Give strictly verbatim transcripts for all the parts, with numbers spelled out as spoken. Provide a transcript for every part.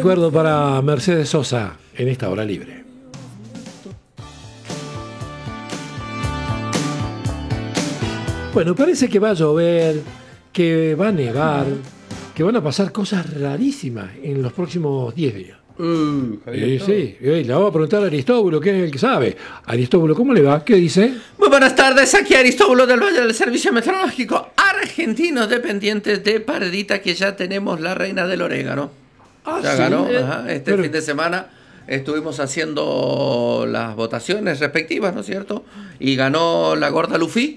recuerdo para Mercedes Sosa en esta hora libre. Bueno, parece que va a llover, que va a nevar, que van a pasar cosas rarísimas en los próximos diez días. Uh, Sí, sí, eh, le vamos a preguntar a Aristóbulo, que es el que sabe. Aristóbulo, ¿cómo le va? ¿Qué dice? Muy buenas tardes, aquí Aristóbulo del Valle del Servicio Meteorológico Argentino, dependientes de Paredita, que ya tenemos la reina del orégano. Ah, Ya sí. ganó, Eh, ajá, este pero- fin de semana estuvimos haciendo las votaciones respectivas, ¿no es cierto? Y ganó la gorda Luffy.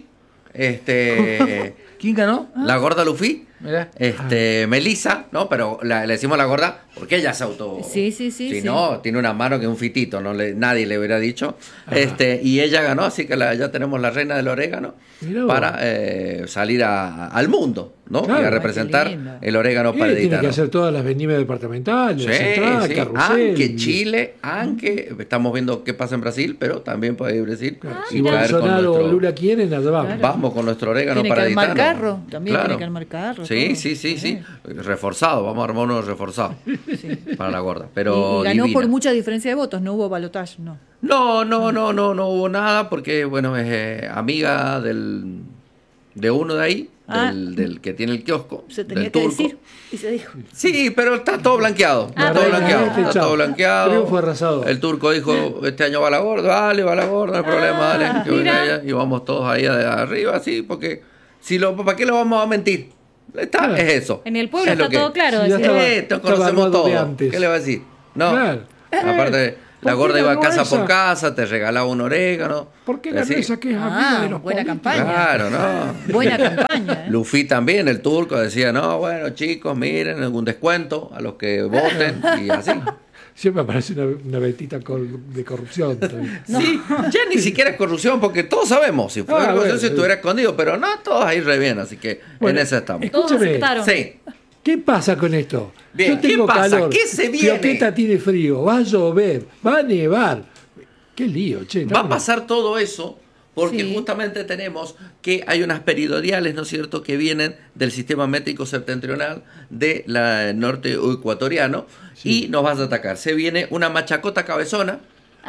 Este, ¿Quién ganó? la gorda Luffy. Mirá. Este, Melissa, ¿no? Pero la- le decimos la gorda porque ella se auto. Sí, sí, sí, Si sí. no, tiene una mano que es un fitito, no le, nadie le hubiera dicho. Este, y ella ganó, así que la- ya tenemos la reina del orégano Mirá vos. para eh, salir a- al mundo, ¿no? Claro. Y a Ay, qué representar lindo. el orégano Eh, Tiene pareditano. que hacer todas las venidas departamentales, Sí, la central, sí. carrusel. Aunque Chile, aunque estamos viendo qué pasa en Brasil, pero también puede ir Brasil. Claro, y si caer con Bolsonaro o nuestro- Lula quieren, allá vamos. Claro. Vamos con nuestro orégano Tiene que pareditano. armar carro, también tiene que armar carro, Sí, todo. sí, sí, sí. Sí. Reforzado, vamos a armar uno reforzado para la gorda. Y, Pero y ganó divina. por mucha diferencia de votos, no hubo balotaje, no. No, no, no, no, no hubo nada porque, bueno, es eh, amiga del de uno de ahí, Ah. del, del que tiene el kiosco. Se tenía del que turco. decir y se dijo. Sí, pero está todo blanqueado. Ah, Está todo bueno, blanqueado. este, Está chao. todo blanqueado. Triunfo arrasador. El turco dijo, este año va la gorda, dale, va la gorda, no hay problema, dale. Que venga mira. ella. Y vamos todos ahí de arriba, sí, porque si lo, ¿para qué lo vamos a mentir? Está, Claro. es eso. En el pueblo Es lo está que- todo claro. Sí, ya decía. estaba- Eh, te estaba conocemos armado de todo. antes. ¿Qué le va a decir? No. Claro. Aparte, ¿por la qué gorda iba ganó casa esa? por casa, te regalaba un orégano. ¿Por qué Es ganó decir, esa que es amiga Ah, de los buena políticos? campaña. Claro, no. Buena campaña. ¿eh? Luffy también, el turco, decía, no, bueno, chicos, miren, algún descuento a los que voten y así. Siempre aparece una, una vetita col- de corrupción. también. Sí, ya ni siquiera es corrupción, porque todos sabemos, si fue Ah, corrupción, bueno, si estuviera escondido, pero no, todos ahí re bien, así que Bueno, en eso estamos. Todos Escúcheme. aceptaron. Sí, ¿Qué pasa con esto? Bien, Yo tengo ¿qué pasa? calor. ¿Qué se viene? Pioqueta tiene frío, va a llover, va a nevar. Qué lío, che. va a no, pasar todo eso porque Sí. justamente tenemos que hay unas periodiales, ¿no es cierto?, que vienen del sistema métrico septentrional de la norte ecuatoriano y nos vas a atacar. Se viene una machacota cabezona,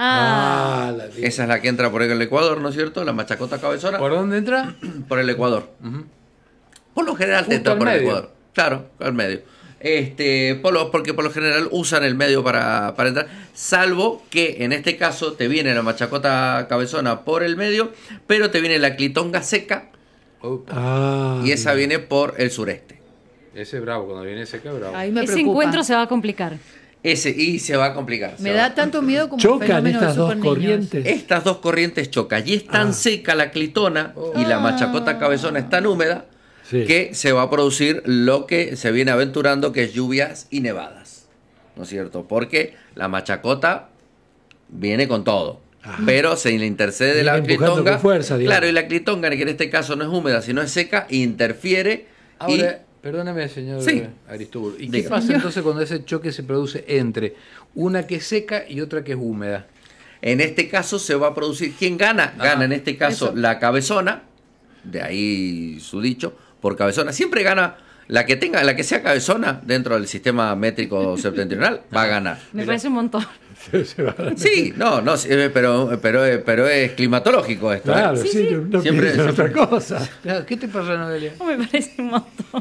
Ah, Ah, la de- esa es la que entra por el Ecuador, ¿no es cierto? La machacota cabezona ¿Por dónde entra? por el Ecuador. Por lo general te Justo entra al por el medio. Ecuador. Claro, al medio. Este, por lo- porque por lo general usan el medio para, para entrar, salvo que en este caso te viene la machacota cabezona por el medio, pero te viene la clitonga seca Upa. Ah, y esa viene por el sureste. Ese es bravo, cuando viene ese que es bravo. Ahí me ese preocupa. encuentro se va a complicar. Ese y se va a complicar. se Me va. da tanto miedo como el chocan fenómeno de estas dos superniños. corrientes. Estas dos corrientes chocan y es tan Ah. seca la clitona y la machacota cabezona es tan húmeda Sí. que se va a producir lo que se viene aventurando, que es lluvias y nevadas, ¿no es cierto? Porque la machacota viene con todo, pero se le intercede Viene la empujando clitonga, con fuerza, digamos. claro, y la clitonga, que en este caso no es húmeda, sino es seca, interfiere Ahora, perdóneme, señor Sí. Aristóbulo. ¿Y Diga. qué pasa entonces cuando ese choque se produce entre una que es seca y otra que es húmeda? y en este caso se va a producir, ¿quién gana? Ajá. Gana en este caso Eso. la cabezona, de ahí su dicho, por cabezona, siempre gana. La que tenga, la que sea cabezona dentro del sistema métrico septentrional va a ganar. Me parece un montón. Se va a- Sí, no, no, sí, eh, pero, pero, eh, pero es climatológico esto. ¿eh? Claro, sí, no, no Siempre- pienso en siempre- otra cosa. Claro, ¿qué te pasa, Noelia? Me parece un montón.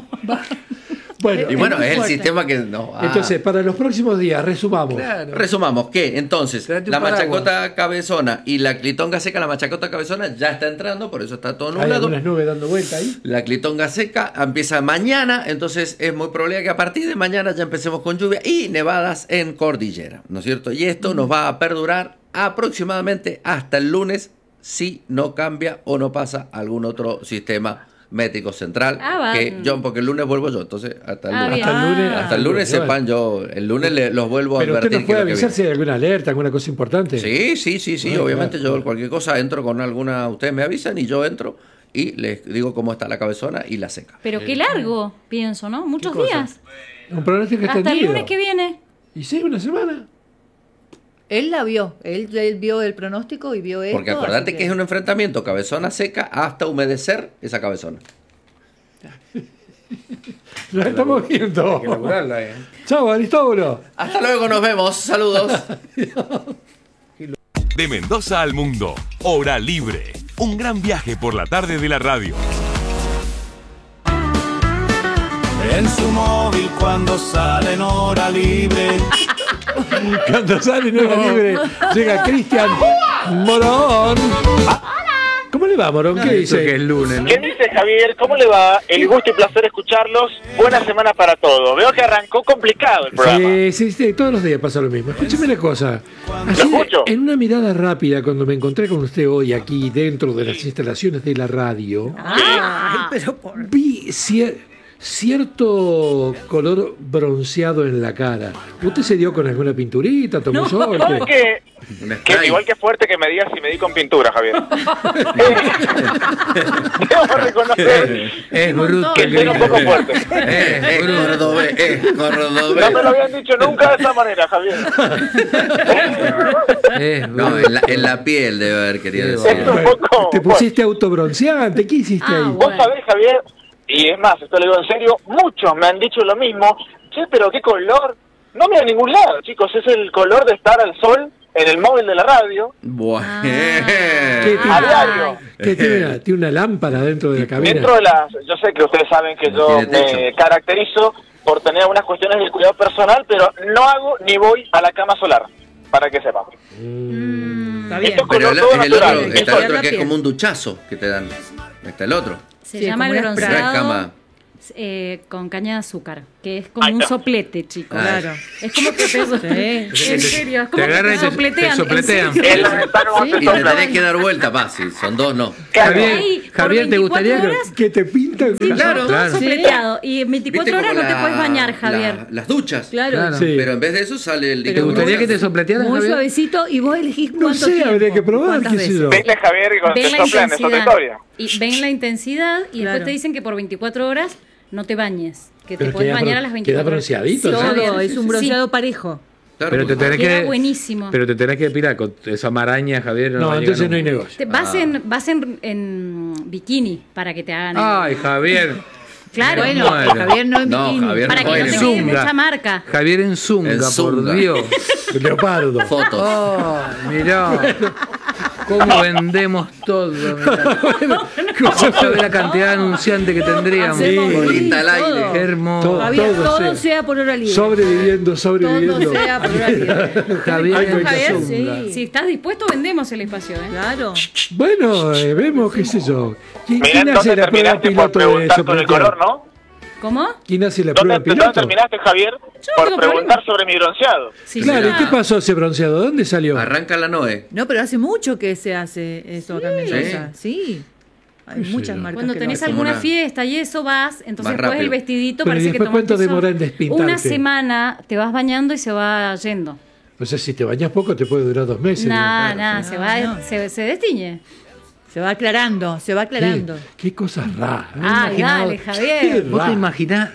Bueno, Y bueno, muy es el fuerte. sistema que no. ah. entonces, para los próximos días, resumamos. Claro. Resumamos que entonces Tráete un la paraguas. machacota cabezona y la clitonga seca, la machacota cabezona ya está entrando, por eso está todo Hay nublado. algunas nubes dando vuelta ahí. La clitonga seca empieza mañana, entonces es muy probable que a partir de mañana ya empecemos con lluvia y nevadas en cordillera, ¿no es cierto? Y esto nos va a perdurar aproximadamente hasta el lunes si no cambia o no pasa algún otro sistema métrico central. Ah, va. Que yo, porque el lunes vuelvo yo, entonces hasta el Ah, lunes. bien. Hasta el lunes. Ah. Hasta el lunes Bueno. sepan yo, el lunes le- los vuelvo a Pero usted advertir nos que puede es lo que avisar viene. si hay alguna alerta, alguna cosa importante. Sí, sí, sí, sí, Ah, obviamente claro. yo cualquier cosa entro con alguna, ustedes me avisan y yo entro y les digo cómo está la cabezona y la seca. Pero qué largo, pienso, ¿no? Muchos cosa? días. Un pronóstico Hasta el extendido. lunes que viene. ¿Y sí, una semana? Él la vio, él, él vio el pronóstico y vio esto. Porque acordate así que es un enfrentamiento cabezona seca hasta humedecer esa cabezona. Nos estamos Hay que viendo. laburarla, ¿eh? Chao, Aristóbulo. Hasta luego, nos vemos. Saludos. De Mendoza al mundo, Hora Libre. Un gran viaje por la tarde de la radio. En su móvil cuando sale en hora libre. Cuando sale en hora libre, llega Cristian Morón. ¿Cómo le va, Morón? ¿Qué Eso que dice? es lunes, ¿no? ¿Qué dice Javier? ¿Cómo le va? El gusto y placer escucharlos. Buena semana para todos. Veo que arrancó complicado el programa. Sí, sí, sí, todos los días pasa lo mismo. Escúcheme una cosa. Así, Lo escucho. en una mirada rápida, cuando me encontré con usted hoy aquí dentro de las instalaciones de la radio, Ay, pero por... vi cier- cierto color bronceado en la cara. ¿Usted se dio con alguna pinturita? ¿Tomó sol? ¿Sabes ¿Qué? qué? Un Que spray. igual que fuerte que me digas si me di con pintura, Javier. Debo reconocer Es bruto. que soy un poco fuerte. Eh, eh, cordobés, eh, cordobés. No me lo habían dicho nunca de esa manera, Javier. Es No, bruto. en la, en la piel debe haber querido Qué decir. Es un poco... ¿Te pusiste autobronceante? ¿Qué hiciste Ah, ahí? Vos sabés, Javier, y es más, esto lo digo en serio, muchos me han dicho lo mismo. Che, pero qué color. No me a ningún lado, chicos. Es el color de estar al sol en el móvil de la radio. Bueno. ¿Qué A diario. ¿Qué tiene, una, tiene una lámpara dentro de la cabina? Dentro de las... Yo sé que ustedes saben que No yo tiene techo. me caracterizo por tener algunas cuestiones de cuidado personal, pero no hago ni voy a la cama solar, para que sepan. Está bien. Esto es Pero color el, todo es el natural. otro, Eso está el es otro la que es piel. como un duchazo que te dan. Está el otro. Se Sí, llama como el una spray. No es bronceado cama. eh, con caña de azúcar, que es como Ay, un no. soplete, chicos. Ah. Claro. Es como que te, so- Sí. en serio, es como Te que agarran te y te- sopletean. te sopletean. en serio. En la ventana vos Sí. te Y te soplan. tenés que dar vuelta, va, si son dos, no. Javier, Ahí, por Javier, ¿te gustaría veinticuatro que- horas, Que te pintan. sí, Claro, todo claro. sopleteado. Y en ¿Viste veinticuatro horas como no te la- puedes bañar, la- Javier. las duchas. Claro. Claro. Sí. Pero en vez de eso sale el ¿Te líquido. gustaría que te sopletearan, Muy Javier? suavecito y vos elegís No cuánto sé, tiempo. habría que probar, cuántas qué sé veces. yo. ¿Viste, Javier, que cuando Ven te la soplan es otra intensidad. historia? Y ven la intensidad y Claro. después te dicen que por veinticuatro horas no te bañes. Que te Pero puedes queda bañar bron- a las queda veinticuatro horas. bronceadito, ¿no? Todo, Sí. es un bronceado parejo. Claro, Pero te porque- tenés Queda que... buenísimo. Pero te tenés que depilar con esa maraña, Javier. No, va a entonces llegar no hay nunca. negocio. Te- vas Ah. en, vas en, en bikini para que te hagan. el- Ay, Javier. claro, Bueno, Bueno. Javier no en No, bikini. Javier, para que no bueno. te quede Zunga. mucha marca. Javier en Zunga, En por Zunga. Dios. Leopardo. Fotos. Oh, mirá. ¿Cómo vendemos todo? No sabés la cantidad de anunciantes que tendríamos. Hacemos Bolita al aire. Qué hermoso. Todo. Javier, todo, sea. sea por hora libre. Sobreviviendo, sobreviviendo. Todo sea por hora libre. Javier Ay, en Javier, Zunga. sí. Si estás dispuesto, vendemos el espacio. ¿eh? Claro. Bueno, eh, vemos, qué sé yo. ¿Quién, Mirá, quién hace ¿dónde la prueba terminaste por piloto de preguntar con el sopletear? color, no? ¿Cómo? ¿Quién hace la ¿Dónde, prueba ¿Dónde piloto? terminaste, Javier? Yo Por no tengo preguntar problema. sobre mi bronceado. Sí, Claro, sí. ¿y qué pasó ese bronceado? ¿Dónde salió? Arranca la Noé. No, pero hace mucho que se hace eso acá en Mendoza. Sí. Hay Sí, muchas no. marcas Cuando que tenés lo hacen. alguna una- fiesta y eso vas, entonces Más después el rápido. vestidito Pero ¿y parece que después tomaste cuánto sol. demora en despintarte? Una semana te vas bañando y se va yendo. O sea, si te bañas poco te puede durar dos meses. Nada, Claro. nada, se No, va, no. se, se destiñe. Se va aclarando, se va aclarando. Qué, qué cosas raras. Ay, imaginaba- dale, Qué Javier. ¿Vos te raro. imaginás?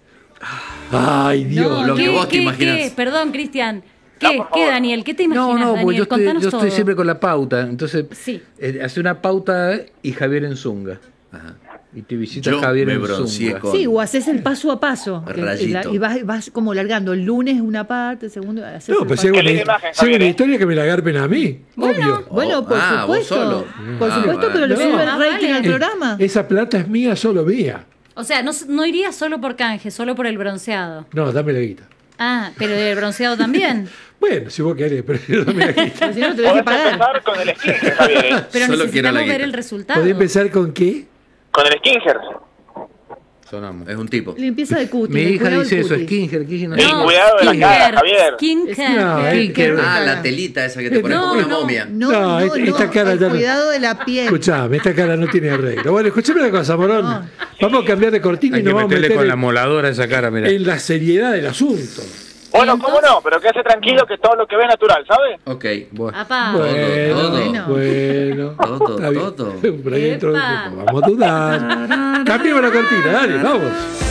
Ay, Dios. lo que ¿Qué, vos te qué, imaginás. qué? Perdón, Cristian. No, ¿Qué, por ¿Qué, favor. Daniel? ¿Qué te No, imaginas, no, Daniel? porque yo estoy, Contanos yo estoy todo. siempre con la pauta. Entonces, Sí. eh, hace una pauta y Javier en Zunga. Ajá. Y te visita Yo Javier me en bronceé Zunga. con- Sí, o haces el paso a paso. que- Rayito. y vas, vas como largando. El lunes una parte, el segundo. haces No, el pues paso. si Qué hago linda una, imagen, si hago Javier, una ¿eh? historia que me la garpen a mí. Obvio. Bueno, por Ah, vos supuesto. solo. Por Ah, supuesto, bueno. pero le No. sube el Ah, rating vale. al Eh, programa. Esa plata es mía, solo mía. O sea, no, no iría solo por canje, solo por el bronceado. No, dame la guita. Ah, pero el bronceado también. Bueno, si vos querés, pero dame la guita. Porque si no, te tenés que Podés pagar. empezar con el skincare, Javier. ¿eh? Pero Solo quiero la necesitamos ver guita. el resultado. ¿Podés empezar con qué? Con el skincare. Sonamos. Es un tipo. Limpieza de cutis. Mi el hija cuidado dice del eso, cutis. Skinger. Skinger, no El sé. No, cuidado de la skincare, cara, Javier. skincare. No, eh. Skincare. Ah, cara. la telita esa que te pones No, como una no. momia. No, No, no, esta- no, esta cara el ya no- cuidado de la piel. Escuchame, esta cara no tiene arreglo. Bueno, escuchame una cosa, Morón. Vamos a cambiar de cortina Hay y que nos vamos a meterle meter con la en, moladora esa cara, mira. en la seriedad del asunto. Bueno, cómo no, pero quédese tranquilo que todo lo que ve es natural, ¿sabe? Ok. Bueno. Apá. Bueno, todo. bueno. Todo, Está bien. todo. Por ahí dentro de un Epa. tiempo. Vamos a dudar. Cambiemos la cortina, dale, vamos.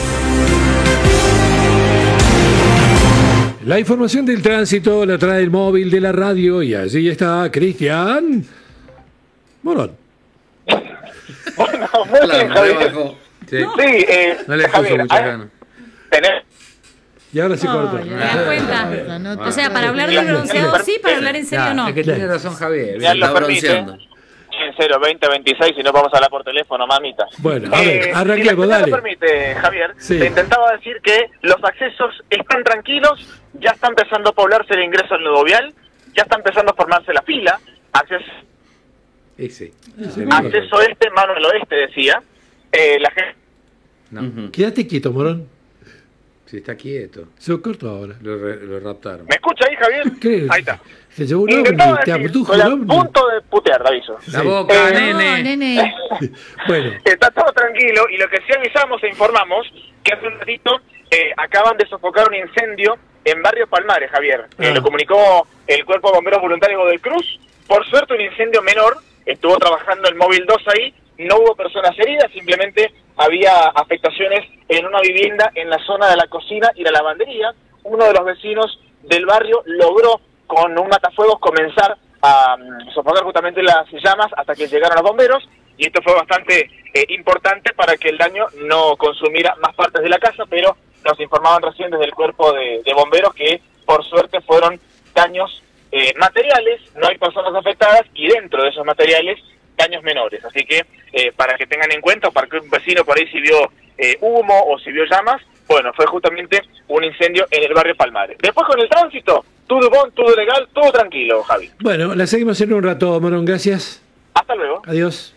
La información del tránsito la trae el móvil de la radio y allí está Cristian Morón. Bueno, muy La bien, Javier. rebajó. Sí. Sí, eh, No le puso Javier, muchas hay- ganas. tenés- Y ahora se corta. ¿Te das cuenta? O sea, para hablar del bronceado sí, para hablar en serio no. Es que tiene razón Javier. Ya lo Está permite. bronceando. En cero, veinte, veintiséis, si no vamos a hablar por teléfono, mamita. Bueno, a ver, Eh, arranquemos, si la dale. me permite, Javier, Sí. te intentaba decir que los accesos están tranquilos, ya está empezando a poblarse el ingreso al Nuevo Vial, ya está empezando a formarse la fila, acceso, Y sí. acceso este, mano al oeste, decía. Eh, la gente... No, Ujú. Quédate quieto, Morón. si está quieto. Se cortó ahora. Lo, re- lo raptaron. ¿Me escucha ahí, Javier? ¿Qué? Ahí está. Se llevó un Intentaba ovni, te decir, abdujo estoy un a ovni. punto de putear, te aviso. La Sí. boca, Eh, nene. No, nene. Bueno, Está todo tranquilo y lo que sí avisamos e informamos que hace un ratito eh, acaban de sofocar un incendio en Barrio Palmares, Javier. Eh, Ah. lo comunicó el Cuerpo de Bomberos Voluntarios del Cruz. Por suerte un incendio menor, estuvo trabajando el móvil dos ahí, no hubo personas heridas, simplemente había afectaciones en una vivienda en la zona de la cocina y la lavandería. Uno de los vecinos del barrio logró con un matafuegos comenzar a um, sofocar justamente las llamas hasta que llegaron los bomberos, y esto fue bastante eh, importante para que el daño no consumiera más partes de la casa, pero nos informaban recién desde el cuerpo de, de bomberos que por suerte fueron daños eh, materiales, no hay personas afectadas, y dentro de esos materiales daños menores, así que eh, para que tengan en cuenta, o para que un vecino por ahí si vio eh, humo o si vio llamas, bueno, fue justamente un incendio en el barrio Palmares. Después con el tránsito, todo bon, todo legal, todo tranquilo, Javi. bueno, la seguimos en un rato, Morón. Gracias. Hasta luego. Adiós.